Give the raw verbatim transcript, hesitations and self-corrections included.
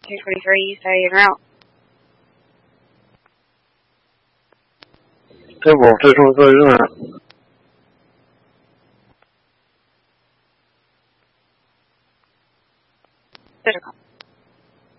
two twenty-three, so you're out. 对不？这是我责任。 这个。